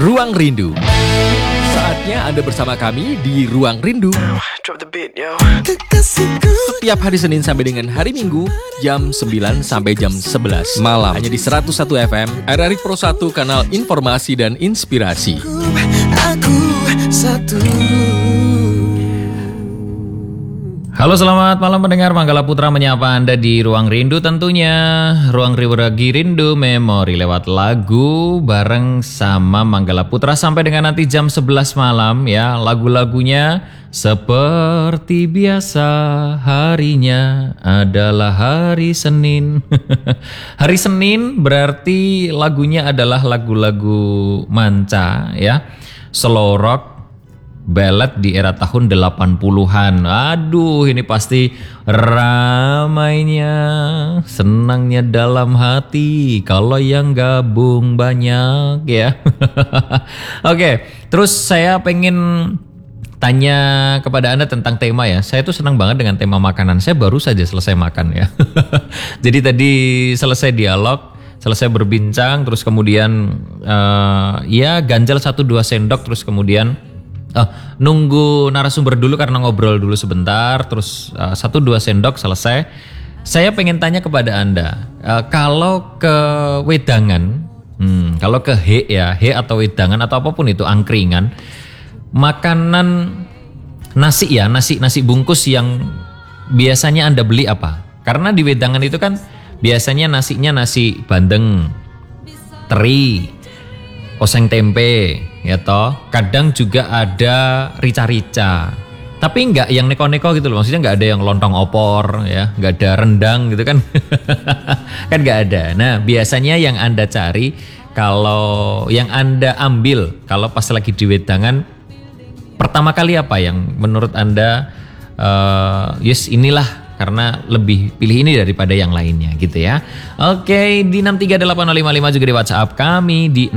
Ruang Rindu. Saatnya Anda bersama kami di Ruang Rindu. Setiap hari Senin sampai dengan hari Minggu, jam 9 sampai jam 11 malam. Hanya di 101 FM, RRI Pro 1, kanal informasi dan inspirasi. Aku satu. Halo, selamat malam pendengar. Manggala Putra menyapa Anda di Ruang Rindu tentunya. Ruang Rindu Memori lewat lagu bareng sama Manggala Putra sampai dengan nanti jam 11 malam ya. Lagu-lagunya seperti biasa, harinya adalah hari Senin. Hari Senin berarti lagunya adalah lagu-lagu manca ya. Slow rock, ballad di era tahun 80-an. Aduh, ini pasti ramainya, senangnya dalam hati kalau yang gabung banyak ya. Oke, terus saya pengen tanya kepada Anda tentang tema ya. Saya tuh senang banget dengan tema makanan. Saya baru saja selesai makan ya. Jadi tadi selesai dialog, selesai berbincang, terus kemudian ya ganjal 1-2 sendok, terus kemudian nunggu narasumber dulu karena ngobrol dulu sebentar, terus 1-2 sendok selesai. Saya pengen tanya kepada Anda, kalau ke wedangan, kalau ke he atau wedangan atau apapun itu, angkringan, makanan nasi ya, nasi bungkus yang biasanya Anda beli apa? Karena di wedangan itu kan biasanya nasinya nasi bandeng, teri, oseng tempe, ya toh. Kadang juga ada rica-rica. Tapi enggak yang neko-neko gitu loh. Maksudnya enggak ada yang lontong opor ya, enggak ada rendang gitu kan. Kan enggak ada. Nah, biasanya yang Anda cari, kalau yang Anda ambil kalau pas lagi di wedangan, pertama kali apa yang menurut Anda yes inilah, karena lebih pilih ini daripada yang lainnya gitu ya. Oke, di 6380555 juga di WhatsApp kami di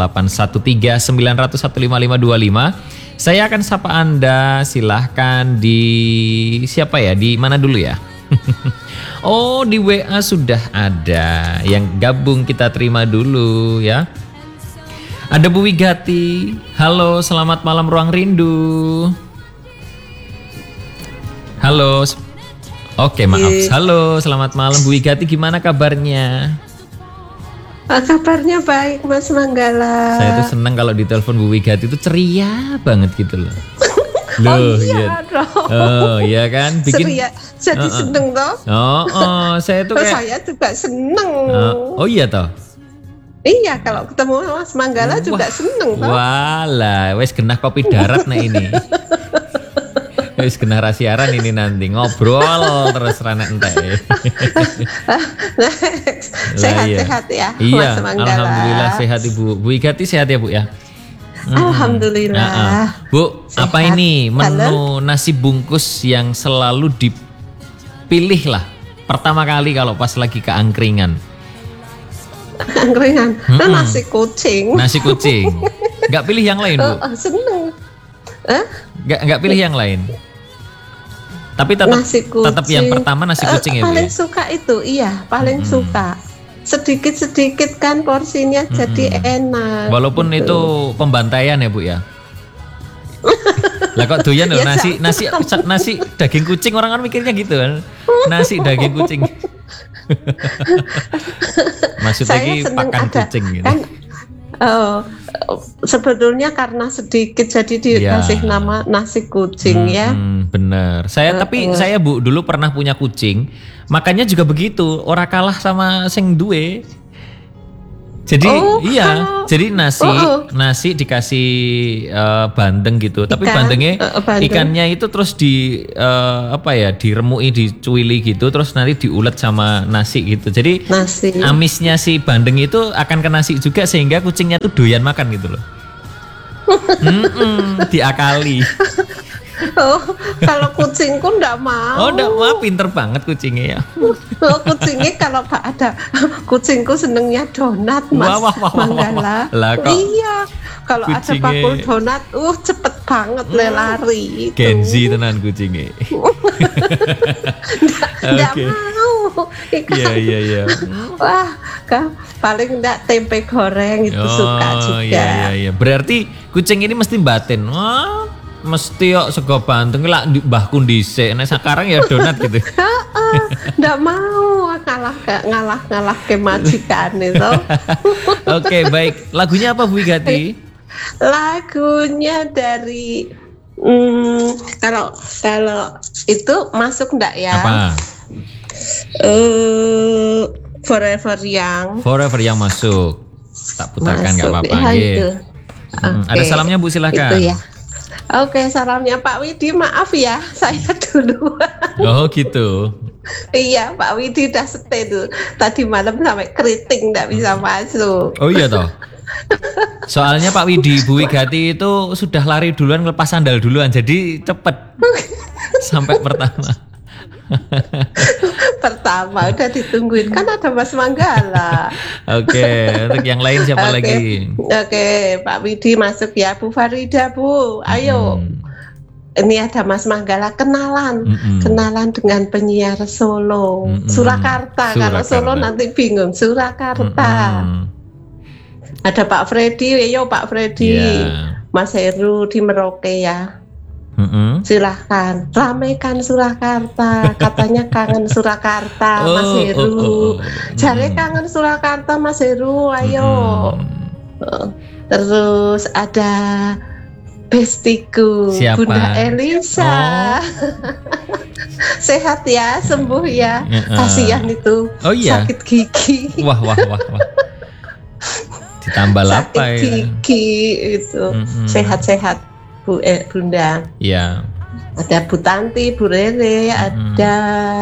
081390155525. Saya akan sapa Anda, silahkan di siapa ya? Di mana dulu ya? Oh, di WA sudah ada yang gabung, kita terima dulu ya. Ada Bu Wigati. Halo, selamat malam Ruang Rindu. Halo. Oke, maaf. Halo, selamat malam Bu Wigati, gimana kabarnya? Kabarnya baik Mas Manggala. Saya tuh senang kalau ditelepon Bu Wigati itu ceria banget gitu loh. Loh, iya dong. Oh iya kan, bikin ceria, jadi seneng toh. Saya tuh kayak saya juga seneng. Oh iya toh. Iya, kalau ketemu Mas Manggala juga seneng toh. Walah, wes genah kopi darat nah ini. Wis kena siaran ini nanti ngobrol terus rana ente. Sehat-sehat ya, iya, Mas Manggala. Alhamdulillah sehat Ibu. Bu Igati sehat ya Bu ya? Alhamdulillah. Bu, sehat. Apa ini menu nasi bungkus yang selalu dipilih lah pertama kali kalau pas lagi ke angkringan? Angkringan, nasi kucing. Nasi kucing. Gak pilih yang lain Bu? Seneng. Gak pilih yang lain. Tapi tetap yang pertama nasi kucing ya Bu. Paling suka itu, iya, paling suka. Sedikit-sedikit kan porsinya jadi enak. Walaupun gitu. Itu pembantaian ya Bu ya. Lah kok doyan loh ya, nasi daging kucing, orang kan mikirnya gitu kan. Nasi daging kucing. Maksudnya ini pakan kucing gitu. Kan, sebetulnya karena sedikit jadi dikasih nama nasi kucing ya. Bener. Saya Bu dulu pernah punya kucing, makanya juga begitu. Ora kalah sama sing duwe. Jadi jadi nasi dikasih bandeng gitu. Tapi bandengnya ikannya itu terus diremui, dicuili gitu, terus nanti diulet sama nasi gitu. Jadi amisnya si bandeng itu akan ke nasi juga sehingga kucingnya tuh doyan makan gitu loh. Diakali. Kalau kucingku enggak mau. Oh, enggak mau, pinter banget kucingnya ya. Kucingnya kalau ada, kucingku senengnya donat Mas Manggala. Iya, kalau ada bakul donat, cepet banget lari. Genzi tenan kucingnya. Enggak mau. Iya. Wah, paling enggak tempe goreng itu suka juga. Iya. Berarti kucing ini mesti batin. Wah, mesti yuk sego Banten lah mbahku dhisik. Nek sekarang ya donat gitu. Nggak mau ngalah ke majikan itu. Oke, baik. Lagunya apa Bu Wigati? Lagunya dari kalau itu masuk enggak ya? Apa? Forever Young. Forever Young masuk. Tak putarkan enggak apa-apa itu. Ada salamnya Bu, silakan. Itu ya. Oke, salamnya Pak Widi, maaf ya, saya dulu. Oh gitu. Iya, Pak Widi udah stay tuh. Tadi malam sampai keriting nggak bisa masuk. Oh iya toh. Soalnya Pak Widi, Bu Wigati itu sudah lari duluan, lepas sandal duluan, jadi cepet sampai pertama. Pertama udah ditungguin, kan ada Mas Manggala. Oke, untuk yang lain siapa lagi? Oke, Pak Widi masuk ya, Bu Farida Bu, ayo. Ini ada Mas Manggala kenalan dengan penyiar Solo, Surakarta. Kalau Solo nanti bingung, Surakarta. Ada Pak Freddy, ayo Pak Freddy, Mas Heru di Merauke ya. Silahkan ramaikan Surakarta, katanya kangen Surakarta Mas Heru. Cari kangen Surakarta Mas Heru, ayo. Terus ada bestiku siapa? Bunda Elisa. Sehat ya, sembuh ya. Kasihan itu sakit gigi. Wah. Ditambah apa ya? Sakit gigi itu. Sehat-sehat Bunda. Iya. Ada Bu Tanti, Bu Rere, ada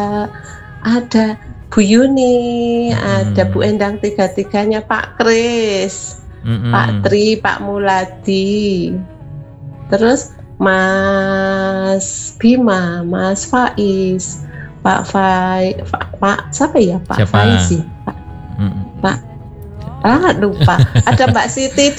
Bu Yuni, ada Bu Endang, tiga-tiganya, Pak Kris, Pak Tri, Pak Muladi, terus Mas Bima, Mas Faiz, Pak siapa ya? Pak Faiz sih, Pak lupa. Ada Mbak Siti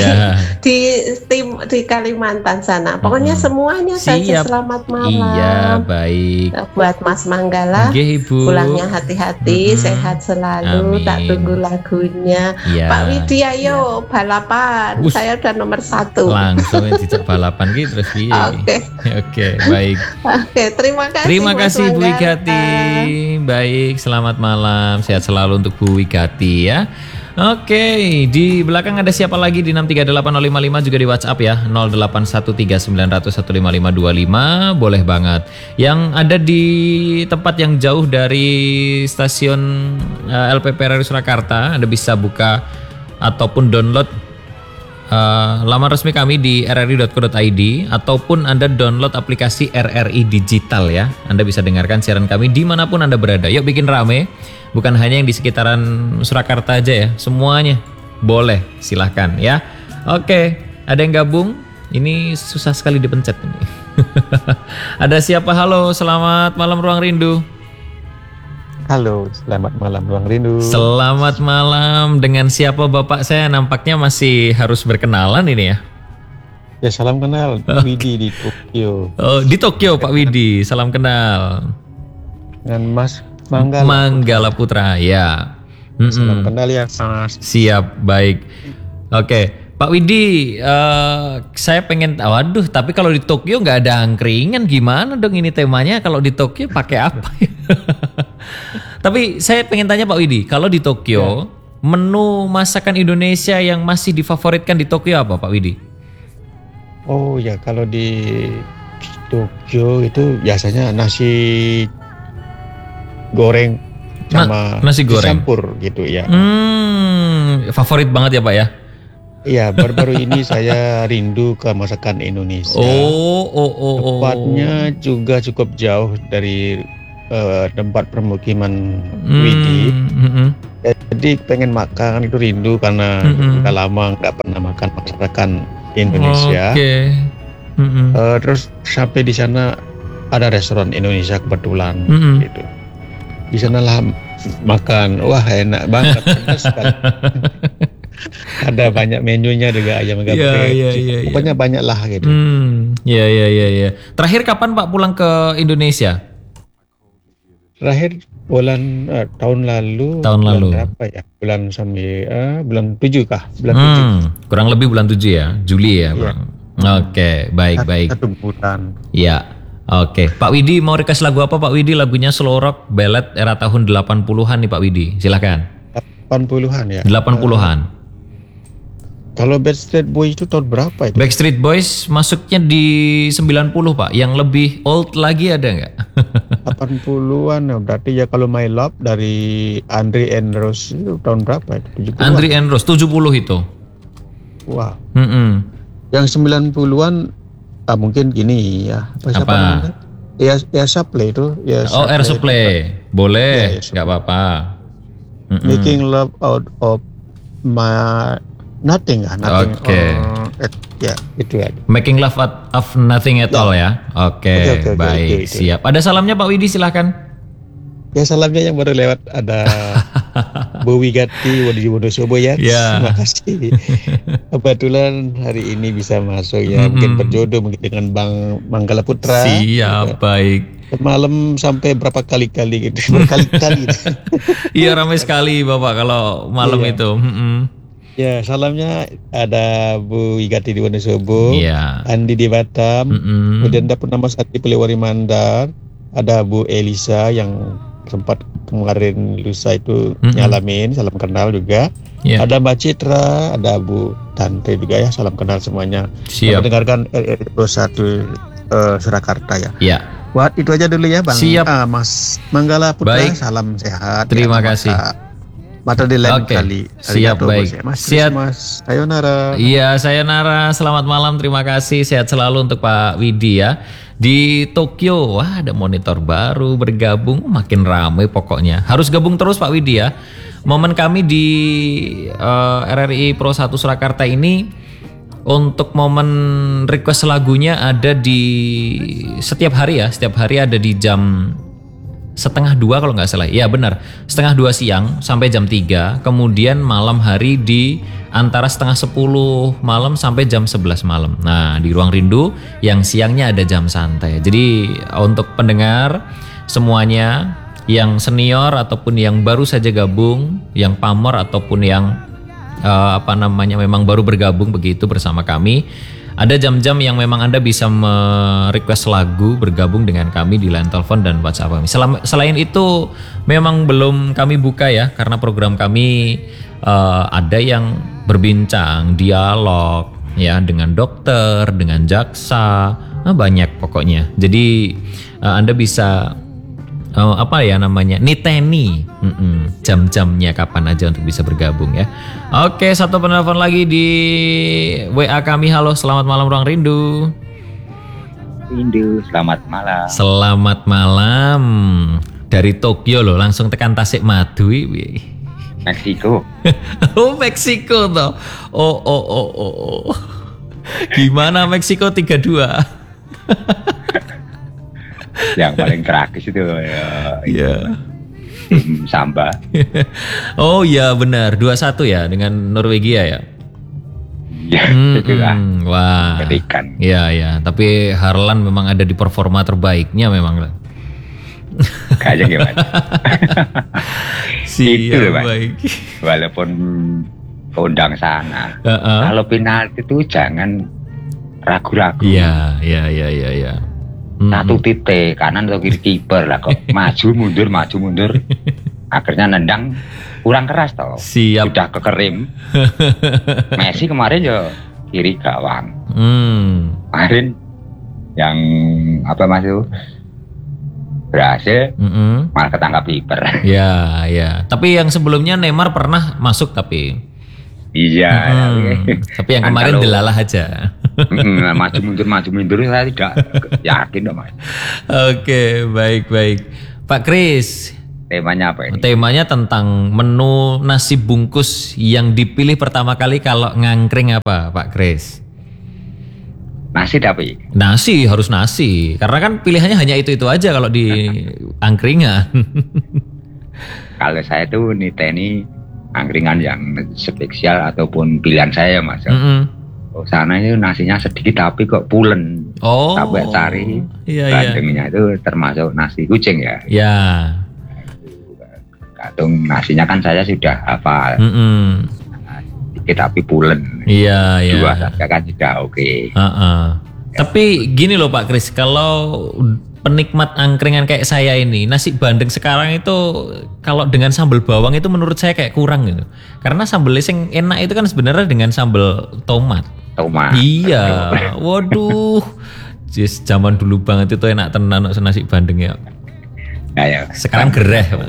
di Kalimantan sana. Pokoknya semuanya saja selamat malam. Iya, baik. Buat Mas Manggala, pulangnya hati-hati, sehat selalu. Amin. Tak tunggu lagunya. Pak Widi, ayo balapan. Saya udah nomor 1. Langsung dijak balapan gitu terus Oke, baik. Oke, terima kasih Bu Wigati. Baik, selamat malam. Sehat selalu untuk Bu Wigati ya. Oke, di belakang ada siapa lagi di 6380555 juga di WhatsApp ya, 081391155525, boleh banget. Yang ada di tempat yang jauh dari stasiun LPP RRI Surakarta, Anda bisa buka ataupun download laman resmi kami di rri.co.id, ataupun Anda download aplikasi RRI Digital ya. Anda bisa dengarkan siaran kami dimanapun Anda berada. Yuk bikin rame. Bukan hanya yang di sekitaran Surakarta aja ya, semuanya boleh, silahkan ya. Oke, ada yang gabung? Ini susah sekali dipencet ini. Ada siapa? Halo, selamat malam Ruang Rindu. Halo, selamat malam Ruang Rindu. Selamat malam, dengan siapa Bapak? Saya nampaknya masih harus berkenalan ini ya. Ya, salam kenal, Widi di Tokyo. Oh, di Tokyo Pak Widi, salam kenal. Dengan Mas Manggala Putra ya. Salam kenal ya Mas. Siap, baik. Oke, Pak Widi, saya pengen, waduh, tapi kalau di Tokyo nggak ada angkringan, gimana dong ini temanya? Kalau di Tokyo pakai apa? Tapi saya pengen tanya Pak Widi, kalau di Tokyo, menu masakan Indonesia yang masih difavoritkan di Tokyo apa Pak Widi? Oh ya, kalau di Tokyo itu biasanya nasi goreng sama nasi goreng campur gitu ya. Favorit banget ya Pak ya? Iya, baru-baru ini saya rindu ke masakan Indonesia. Tempatnya juga cukup jauh dari tempat permukiman Widi. Jadi pengen makan itu rindu karena udah lama nggak pernah makan masakan Indonesia. Terus sampai di sana ada restoran Indonesia kebetulan gitu. Di sana lah makan, wah enak banget. Ada banyak menunya juga, ayam geprek. Pokoknya banyak lah gitu. Iya. Terakhir kapan Pak pulang ke Indonesia? terakhir bulan tahun lalu. Bulan berapa ya? Bulan 7 kah? Bulan 7. Kurang lebih bulan 7 ya, Juli ya. Iya. Oke, baik. 1 bulan. Iya. Oke, Pak Widi mau request lagu apa Pak Widi? Lagunya slow rock ballad era tahun 80-an nih Pak Widi. Silakan. 80-an ya. 80-an. Kalau Backstreet Boys itu tahun berapa itu? Backstreet Boys masuknya di 90 Pak. Yang lebih old lagi ada nggak? 80-an, berarti ya kalau My Love dari Andre and Rose itu tahun berapa itu? 70-an. Andre and Rose 70 itu. Wah. Yang 90-an mungkin gini ya. Apa namanya? Air Supply itu. Air Supply. Boleh, nggak apa-apa. Making Love Out of My Nothing. Oke. Ya, itu aja. Making love out of nothing at all ya. Oke, baik. Itu. Siap. Ada salamnya Pak Widi, silahkan. Ya, salamnya yang baru lewat ada Bu Wigati Wadi Wonosobo ya. Terima kasih. Kebetulan hari ini bisa masuk ya. Mungkin berjodoh mungkin dengan Bang Manggala Putra. Siap, baik. Malam sampai berapa kali-kali gitu. Berkali-kali gitu. Iya, ramai sekali Bapak kalau malam itu. Ya, salamnya ada Bu Igati di Wonosobo, Andi di Batam, kemudian ada Purnama Sakti Polewari Mandar, ada Bu Elisa yang sempat kemarin lusa itu nyalamin, salam kenal juga. Ada Mbak Citra, ada Bu Tante juga ya, salam kenal semuanya. Siap. Mendengarkan RRI Pro 1 Surakarta ya. Iya. Buat itu aja dulu ya Bang. Siap. Mas Manggala Putra, salam sehat. Terima kasih. Mata di lain kali. Siap, baik. Siap. Mas, sayonara. Iya, sayonara. Selamat malam. Terima kasih. Sehat selalu untuk Pak Widi ya. Di Tokyo, wah ada monitor baru bergabung. Makin ramai pokoknya. Harus gabung terus Pak Widi ya. Momen kami di RRI Pro 1 Surakarta ini untuk momen request lagunya ada di setiap hari ya. Setiap hari ada di jam 1:30 kalau nggak salah. Iya benar, 1:30 siang sampai jam 3. Kemudian malam hari di antara 9:30 malam sampai jam 11 malam. Nah di Ruang Rindu yang siangnya ada jam santai. Jadi untuk pendengar semuanya yang senior ataupun yang baru saja gabung, yang pamor ataupun yang memang baru bergabung begitu bersama kami. Ada jam-jam yang memang Anda bisa merequest lagu bergabung dengan kami di line telepon dan WhatsApp kami. Selain itu memang belum kami buka ya, karena program kami ada yang berbincang, dialog ya dengan dokter, dengan jaksa, banyak pokoknya. Jadi Anda bisa niteni jam-jamnya kapan aja untuk bisa bergabung ya. Oke, satu penelpon lagi di WA kami. Halo, selamat malam Ruang Rindu. Selamat malam. Selamat malam. Dari Tokyo loh, langsung tekan Tasikmadu. Meksiko. Oh, Meksiko toh. Oh. Gimana Meksiko 3-2? Yang paling tragis itu tim Samba. Oh iya benar, 2-1 ya dengan Norwegia ya. Iya, itu lah. Wah. Mengerikan. Iya, tapi Harlan memang ada di performa terbaiknya memang. Kayaknya gimana? Itu loh, baik. Walaupun kondang sana. Kalau penalti itu jangan ragu-ragu. Iya. Satu titik kanan atau kiri kiper lah kok maju mundur akhirnya nendang kurang keras toh. Siap. Udah kekerim. Messi kemarin ya kiri gawang. Kemarin yang berhasil malah ketangkap kiper. Ya. Tapi yang sebelumnya Neymar pernah masuk tapi. Iya. Tapi yang kemarin delalah aja. Maju mundur saya tidak yakin dong Mas. Oke, baik. Pak Kris, temanya apa ini? Temanya tentang menu nasi bungkus yang dipilih pertama kali kalau ngangkring apa Pak Kris? Nasi tapi? Nasi, harus nasi. Karena kan pilihannya hanya itu aja kalau di angkringan. Kalau saya tuh niteni angkringan yang spesial ataupun pilihan saya Mas. Sana itu nasinya sedikit tapi kok pulen. Sampai cari bandengnya itu termasuk nasi kucing ya. Ya. Gantung nasinya kan saya sudah hafal. Sedikit tapi pulen. Iya. Dua saja kan sudah oke. Tapi gini loh Pak Kris, kalau penikmat angkringan kayak saya ini, nasi bandeng sekarang itu kalau dengan sambal bawang itu menurut saya kayak kurang gitu. Karena sambal yang enak itu kan sebenarnya dengan sambal tomat. Iya. Waduh. Jis, zaman dulu banget itu enak tenan nasi bandeng ya. Ya. Sekarang gereh, Pak.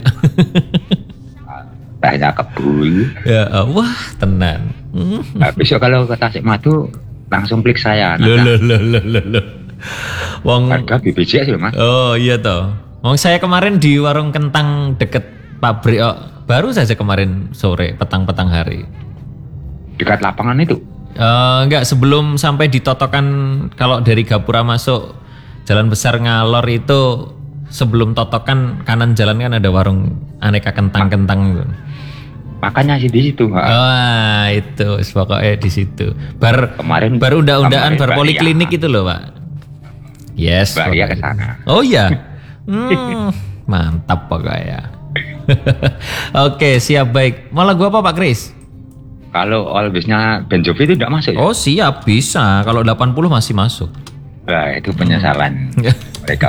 Tanya kebul. Ya, wah, tenan. Nah, besok kalau ke Tasikmalaya langsung klik saya. Loh. Wong harga BPJS ya, Mas. Oh, iya toh. Wong saya kemarin di warung kentang deket pabrik baru saja kemarin sore, petang-petang hari. Dekat lapangan itu? Enggak, sebelum sampai di Totokan, kalau dari Gapura masuk Jalan Besar Ngalor itu sebelum Totokan kanan jalan kan ada warung aneka kentang-kentang gitu. Makanya sih di situ, Pak. Wah, itu pokoknya di situ. Kemarin baru undang-undangan bar poliklinik itu loh, Pak. Yes. Mbak Ria ke sana. Oh iya. Mantap pokoknya. Oke, siap, baik. Malah gua apa Pak Kris? Kalau all bisnya Ben Jovi itu tidak masuk ya? Oh siap, bisa. Kalau 80 masih masuk. Nah, itu penyesalan mereka.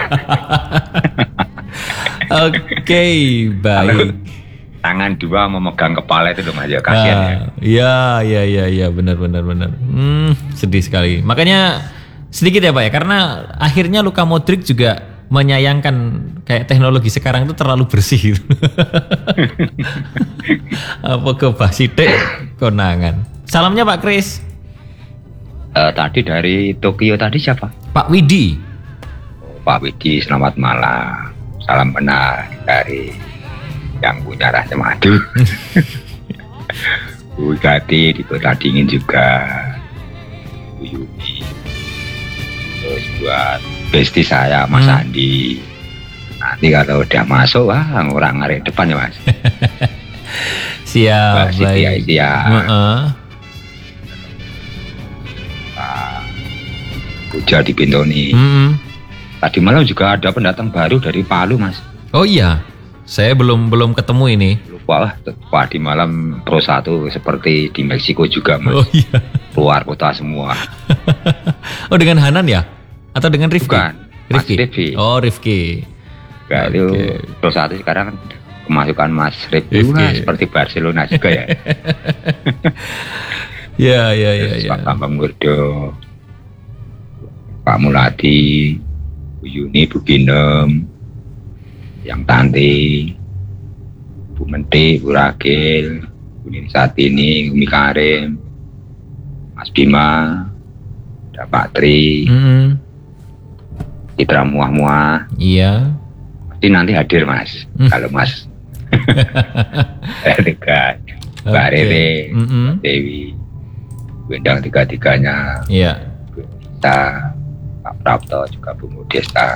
Oke, baik. Tangan dua memegang kepala itu loh Mas, ya kasihan ya. Iya, benar. Sedih sekali. Makanya sedikit ya Pak ya, karena akhirnya Luka Modric juga menyayangkan kayak teknologi sekarang itu terlalu bersih. Apa ke Basite konangan. Salamnya Pak Kris. Tadi dari Tokyo tadi siapa? Pak Widi. Pak Widi, selamat malam. Salam benar dari yang punya rasa madu. Bu Gati di Kota Dingin juga. Bu Yuni. Terus buat bestie saya Mas Andi. Nanti kalau udah masuk orang ngarik depan ya Mas. Siap, baik. Puja di Bintoni. Tadi malam juga ada pendatang baru dari Palu Mas. Oh iya, saya belum ketemu ini. Lupa tadi malam Pro 1 seperti di Meksiko juga Mas. Oh iya. Keluar kota semua. Oh dengan Hanan ya? Atau dengan Rifki? Bukan, Rifki. Oh Rifki. Nah, itu Pro 1 sekarang kemasukan Mas Rifki seperti Barcelona juga ya. Iya. Pak Bambang Murdo, Pak Muladi, Bu Yuni, Bu Ginem, yang Tanti, Bu Menti, Bu Ragil, Bu Nini Satini, Umi Karim, Mas Bima, ada Pak Tri, Citra Muah-Muah. Iya. Pasti nanti hadir Mas, kalau Mas. Mbak Rere, Dewi, Wendang tiga-tiganya. Iya. Kita, Pak Prapto juga Bu Modesta.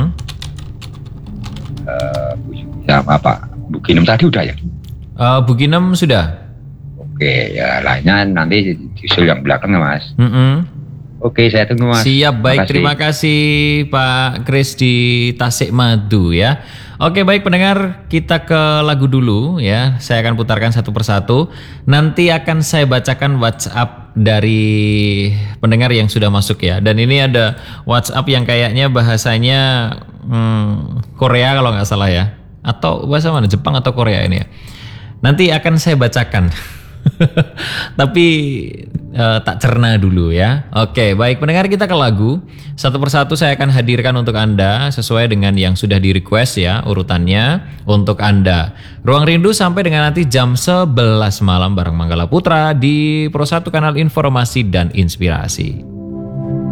Bu sama Pak Bu Ginem tadi udah ya? Bu Ginem sudah. Oke, ya lainnya nanti disusul yang belakang ya Mas. Oke, saya tunggu Mas. Siap, baik. Terima kasih Pak Kris di Tasikmadu ya. Oke, baik pendengar, kita ke lagu dulu ya. Saya akan putarkan satu persatu. Nanti akan saya bacakan WhatsApp dari pendengar yang sudah masuk ya. Dan ini ada WhatsApp yang kayaknya bahasanya Korea kalau nggak salah ya. Atau bahasa mana? Jepang atau Korea ini ya. Nanti akan saya bacakan. Tapi tak cerna dulu ya. Oke, baik pendengar, kita ke lagu. Satu persatu saya akan hadirkan untuk Anda sesuai dengan yang sudah di request ya, urutannya untuk Anda. Ruang Rindu sampai dengan nanti jam 11 malam bareng Manggala Putra di Pro 1 Kanal Informasi dan Inspirasi.